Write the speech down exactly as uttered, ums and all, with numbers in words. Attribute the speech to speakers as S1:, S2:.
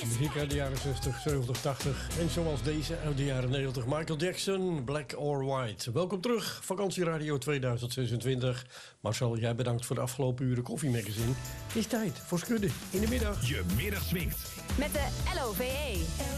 S1: Muziek uit de jaren zestig, zeventig, tachtig. En zoals deze uit de jaren negentig. Michael Jackson, Black or White. Welkom terug, Vakantieradio tweeduizend zesentwintig. Marcel, jij bedankt voor de afgelopen uren koffiemagazine. Het is tijd voor Schudden in de middag.
S2: Je middag swingt.
S3: Met de L O V E.